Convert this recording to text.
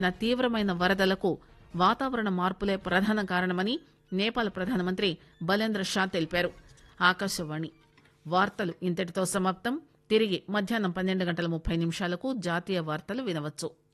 తీవ్రమైన వరదలకు వాతావరణ మార్పులే ప్రధాన కారణమని నేపాల్ ప్రధానమంత్రి బలేంద్ర షా తెలిపారు. ఆకాశవాణి వార్తలు ఇంతటితో సమాప్తం. తిరిగి మధ్యాహ్నం 12:30 జాతీయ వార్తలు వినవచ్చు.